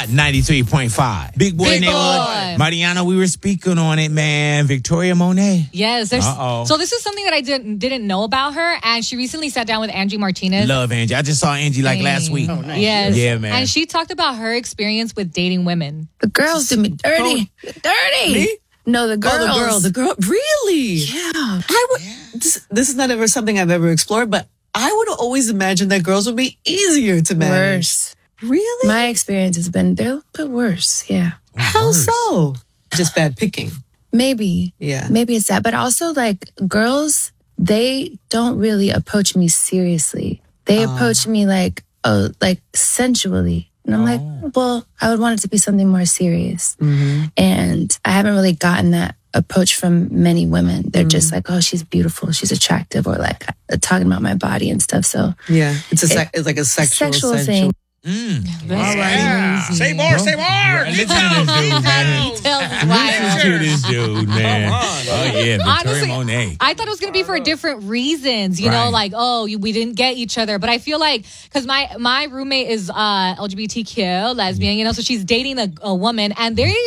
93.5. Big boy Big neighborhood. boy. Mariana, we were speaking on it, man. Victoria Monet. Yes. So this is something that I didn't know about her, and she recently sat down with Angie Martinez. Love Angie. I just saw Angie like last week. Oh, nice. Yes. Yeah, man. And she talked about her experience with dating women. The girls do me dirty. Dirty. Me? No, the girls. Oh, the girl. Really? Yeah. This is not ever something I've ever explored, but I would always imagine that girls would be easier to manage. Worse. Really? My experience has been they're a little bit worse. Yeah. How so? Just bad picking. Maybe. Yeah. Maybe it's that. But also, like, girls, they don't really approach me seriously. They approach me like sensually. And I'm like, well, I would want it to be something more serious. Mm-hmm. And I haven't really gotten that approach from many women. They're just like, oh, she's beautiful, she's attractive, or like talking about my body and stuff. So Yeah. It's like a sexual thing. All right. Say more, say more. Listen to this dude, man. Details is wild. Listen to this dude, man. Oh, yeah. Victoria Honestly, Monet. I thought it was going to be for different reasons, you know, Right. like, we didn't get each other. But I feel like, because my roommate is LGBTQ, lesbian, you know, so she's dating a woman, and they